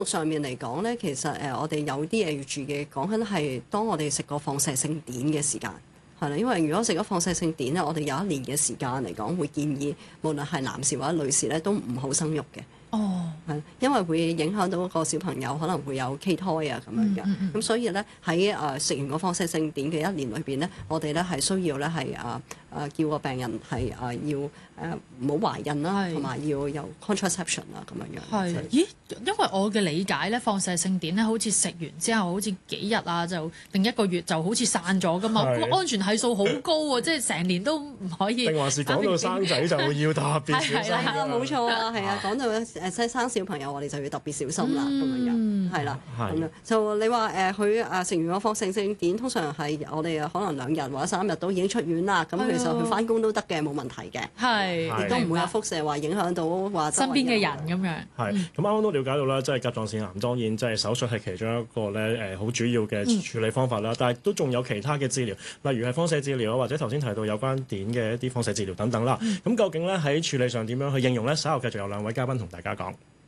上面嚟講咧，其實我哋有啲嘢要注意嘅，講緊係當我哋食過放射性碘嘅時間，係啦，因為如果食咗放射性碘咧，我哋有一年嘅時間嚟講，會建議無論係男士或者女士咧，都唔好生育嘅。 哦， 係，因為會影響到個小朋友可能會有畸胎啊咁樣嘅，咁所以咧喺食完個放射性碘嘅一年裏邊咧，我哋咧係需要咧係叫個病人係要唔好懷孕啦，同埋要有 contraception 啊咁樣樣。 係，咦？因為我嘅理解咧，放射性碘咧，好似食完之後，好似幾日啊，就定一個月就好似散咗噶嘛，咁安全係數好高喎，即係成年都唔可以。 定還是講到生仔就要特別小心？ 係啊，冇錯啊，係啊，講到即係生小朋友，我哋就要特別小心啦，咁樣樣係啦，咁樣就你話佢食完個放射性碘，通常係我哋可能2日或者3日都已經出院啦，咁其實佢翻工都得嘅，冇問題嘅， 係亦都唔會有輻射話影響到話身邊嘅人咁樣。 係咁啱啱都了解到啦，即係甲狀腺癌當然即係手術係其中一個咧好主要嘅處理方法啦，但係都仲有其他嘅治療，例如係放射治療或者頭先提到有關碘嘅一啲放射治療等等啦。咁究竟咧喺處理上點樣去應用咧？稍後繼續有2位嘉賓同大家講。